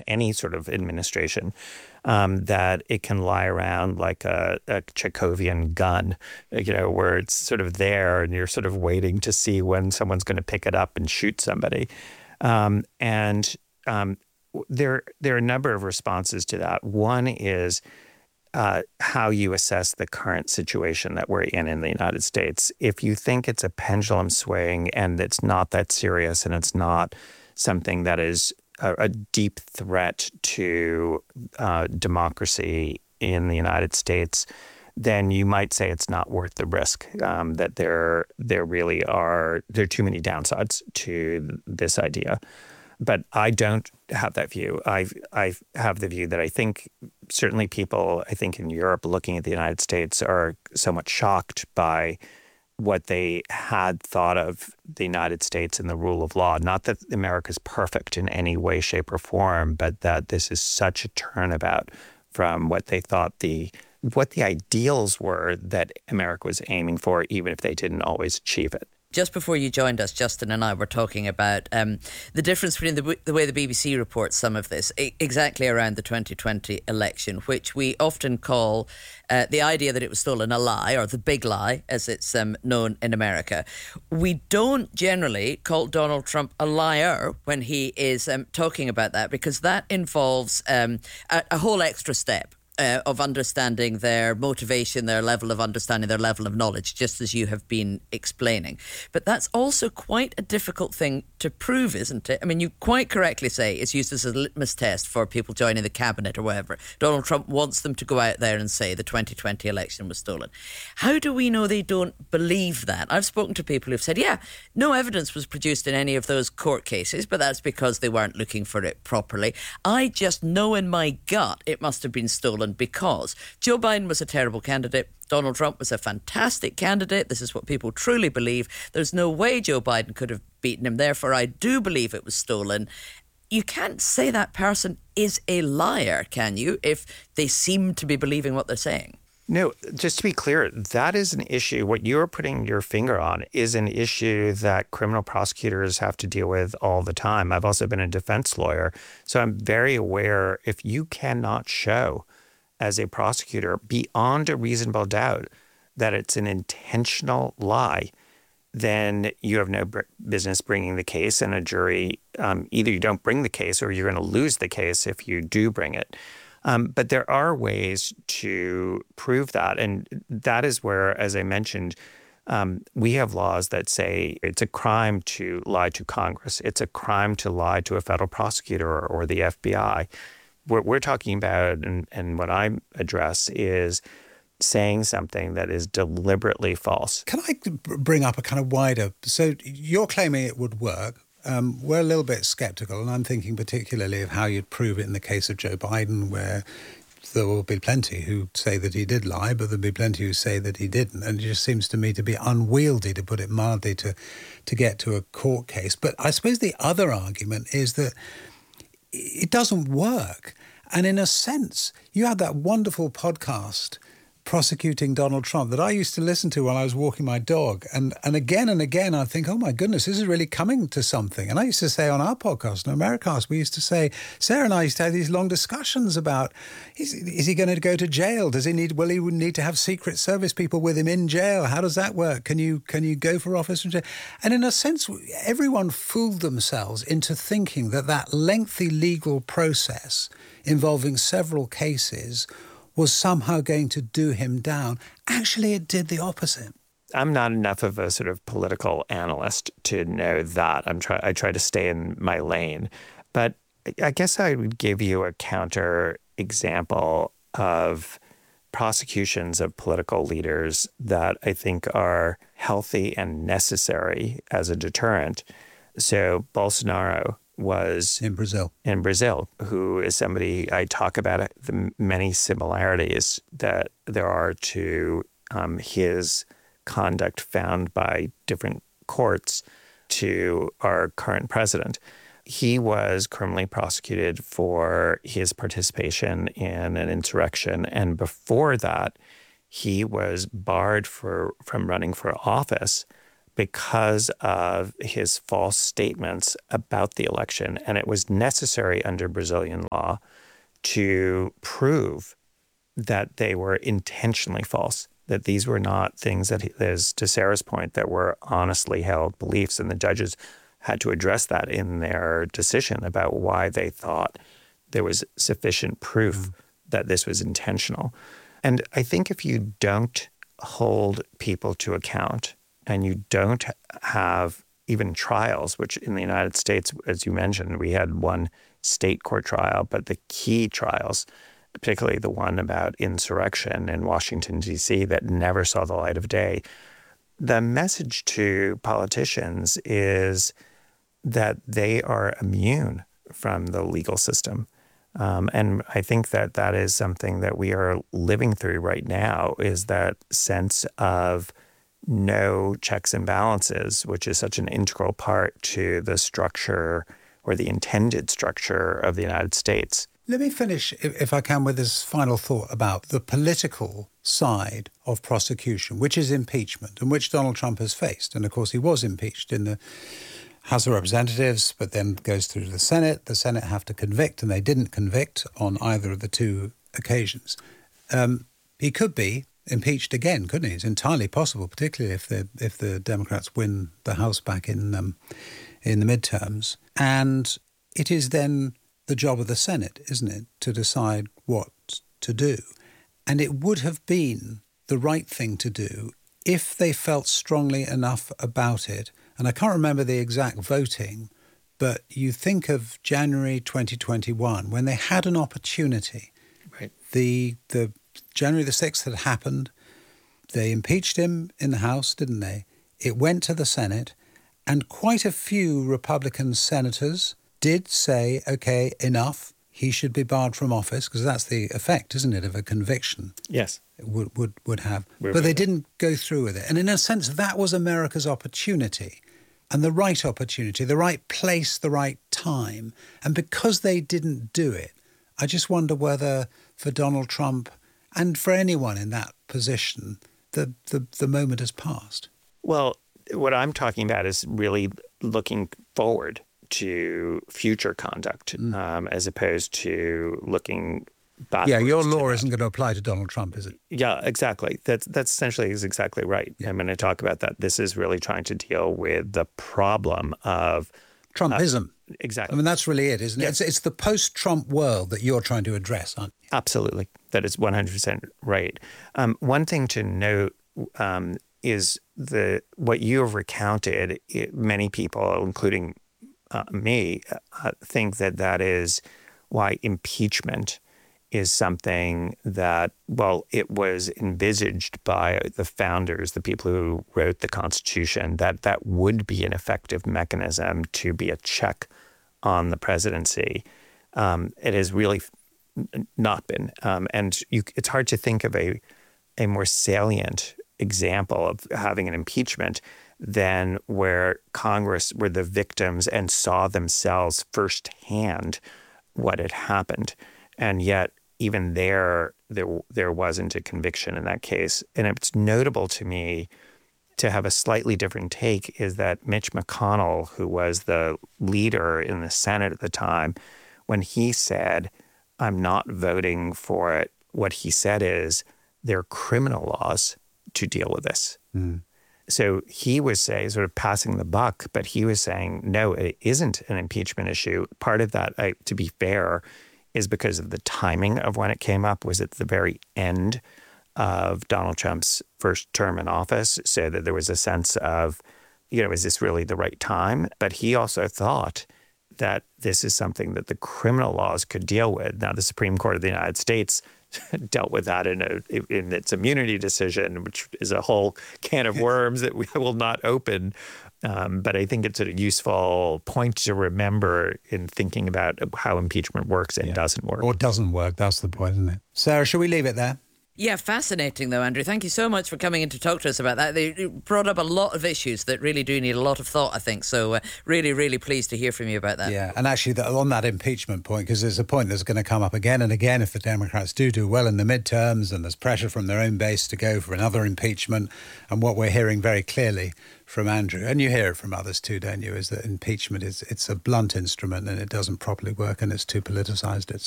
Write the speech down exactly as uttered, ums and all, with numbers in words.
any sort of administration, um, that it can lie around like a, a Chekhovian gun, you know, where it's sort of there and you're sort of waiting to see when someone's going to pick it up and shoot somebody. Um, and um, there, there are a number of responses to that. One is uh, how you assess the current situation that we're in in the United States. If you think it's a pendulum swing and it's not that serious and it's not something that is a, a deep threat to uh, democracy in the United States, then you might say it's not worth the risk, um, that there there really are, there are too many downsides to this idea. But I don't have that view. I I have the view that I think certainly people, I think in Europe looking at the United States are somewhat shocked by what they had thought of the United States and the rule of law. Not that America's perfect in any way, shape, or form, but that this is such a turnabout from what they thought the what the ideals were that America was aiming for, even if they didn't always achieve it. Just before you joined us, Justin and I were talking about um, the difference between the, the way the B B C reports some of this, I- exactly around the twenty twenty election, which we often call uh, the idea that it was stolen a lie, or the big lie, as it's um, known in America. We don't generally call Donald Trump a liar when he is um, talking about that, because that involves um, a, a whole extra step. Uh, of understanding their motivation, their level of understanding, their level of knowledge, just as you have been explaining. But that's also quite a difficult thing to prove, isn't it? I mean, you quite correctly say it's used as a litmus test for people joining the cabinet or whatever. Donald Trump wants them to go out there and say the twenty twenty election was stolen. How do we know they don't believe that? I've spoken to people who've said, yeah, no evidence was produced in any of those court cases, but that's because they weren't looking for it properly. I just know in my gut it must have been stolen because Joe Biden was a terrible candidate. Donald Trump was a fantastic candidate. This is what people truly believe. There's no way Joe Biden could have beaten him. Therefore, I do believe it was stolen. You can't say that person is a liar, can you, if they seem to be believing what they're saying? No, just to be clear, that is an issue. What you're putting your finger on is an issue that criminal prosecutors have to deal with all the time. I've also been a defense lawyer, so I'm very aware if you cannot show as a prosecutor beyond a reasonable doubt that it's an intentional lie, then you have no br- business bringing the case, and a jury, um, either you don't bring the case or you're going to lose the case if you do bring it. Um, but there are ways to prove that. And that is where, as I mentioned, um, we have laws that say it's a crime to lie to Congress. It's a crime to lie to a federal prosecutor or, or the F B I. What we're talking about, and, and what I address, is saying something that is deliberately false. Can I bring up a kind of wider... So you're claiming it would work. Um, we're a little bit sceptical, and I'm thinking particularly of how you'd prove it in the case of Joe Biden, where there will be plenty who say that he did lie, but there'll be plenty who say that he didn't. And it just seems to me to be unwieldy, to put it mildly, to, to get to a court case. But I suppose the other argument is that it doesn't work. And in a sense, you had that wonderful podcast prosecuting Donald Trump that I used to listen to while I was walking my dog. And and again and again, I think, oh my goodness, this is really coming to something. And I used to say on our podcast, on Americast, we used to say, Sarah and I used to have these long discussions about, is, is he going to go to jail? Does he need, will he need to have Secret Service people with him in jail? How does that work? Can you, can you go for office from jail? And in a sense, everyone fooled themselves into thinking that that lengthy legal process involving several cases was somehow going to do him down. Actually, it did the opposite. I'm not enough of a sort of political analyst to know that. I'm try I try to stay in my lane. But I guess I would give you a counter example of prosecutions of political leaders that I think are healthy and necessary as a deterrent. So Bolsonaro was in Brazil, in Brazil, who is somebody I talk about the many similarities that there are to um, his conduct found by different courts to our current president. He was criminally prosecuted for his participation in an insurrection, and before that, he was barred for from running for office because of his false statements about the election. And it was necessary under Brazilian law to prove that they were intentionally false, that these were not things that, as to Sarah's point, that were honestly held beliefs. And the judges had to address that in their decision about why they thought there was sufficient proof mm. that this was intentional. And I think if you don't hold people to account and you don't have even trials, which in the United States, as you mentioned, we had one state court trial, but the key trials, particularly the one about insurrection in Washington, D C, that never saw the light of day. The message to politicians is that they are immune from the legal system. Um, and I think that that is something that we are living through right now, is that sense of no checks and balances, which is such an integral part to the structure or the intended structure of the United States. Let me finish, if I can, with this final thought about the political side of prosecution, which is impeachment, and which Donald Trump has faced. And of course, he was impeached in the House of Representatives, but then goes through to the Senate. The Senate have to convict, and they didn't convict on either of the two occasions. Um, he could be impeached again, couldn't he? It's entirely possible, particularly if the if the Democrats win the House back in um, in the midterms. And it is then the job of the Senate, isn't it, to decide what to do. And it would have been the right thing to do if they felt strongly enough about it. And I can't remember the exact voting, but you think of January twenty twenty-one, when they had an opportunity. Right. The the January the sixth had happened. They impeached him in the House, didn't they? It went to the Senate, and quite a few Republican senators did say, OK, enough, he should be barred from office, because that's the effect, isn't it, of a conviction? Yes. Would would would have. We're but they didn't go through with it. And in a sense, that was America's opportunity, and the right opportunity, the right place, the right time. And because they didn't do it, I just wonder whether for Donald Trump and for anyone in that position, the, the, the moment has passed. Well, what I'm talking about is really looking forward to future conduct mm. um, as opposed to looking backwards. Yeah, your law isn't going to apply to Donald Trump, is it? Yeah, exactly. That's that's essentially is exactly right. Yeah. I'm going to talk about that. This is really trying to deal with the problem of Trumpism. Uh, exactly. I mean, that's really it, isn't it? Yeah. It's, it's the post-Trump world that you're trying to address, aren't you? Absolutely. That is one hundred percent right. Um, one thing to note um, is the what you have recounted, it, many people, including uh, me, uh, think that that is why impeachment is something that, well, it was envisaged by the founders, the people who wrote the Constitution, that that would be an effective mechanism to be a check on the presidency. Um, it has really not been. Um, and you, it's hard to think of a, a more salient example of having an impeachment than where Congress were the victims and saw themselves firsthand what had happened. And yet, even there, there there wasn't a conviction in that case. And it's notable to me to have a slightly different take is that Mitch McConnell, who was the leader in the Senate at the time, when he said, I'm not voting for it, what he said is there are criminal laws to deal with this. Mm. So he was saying, sort of passing the buck, but he was saying, no, it isn't an impeachment issue. Part of that, I, to be fair, is because of the timing of when it came up was at the very end of Donald Trump's first term in office, so that there was a sense of, you know, is this really the right time? But he also thought that this is something that the criminal laws could deal with. Now, the Supreme Court of the United States dealt with that in, a, in its immunity decision, which is a whole can of worms that we will not open. Um, but I think it's a useful point to remember in thinking about how impeachment works and yeah. doesn't work. Or doesn't work. That's the point, isn't it? Sarah, shall we leave it there? Yeah, fascinating though, Andrew. Thank you so much for coming in to talk to us about that. They brought up a lot of issues that really do need a lot of thought, I think. So uh, really, really pleased to hear from you about that. Yeah, and actually the, on that impeachment point, because there's a point that's going to come up again and again if the Democrats do do well in the midterms and there's pressure from their own base to go for another impeachment. And what we're hearing very clearly from Andrew, and you hear it from others too, don't you, is that impeachment is it's a blunt instrument and it doesn't properly work and it's too politicised, et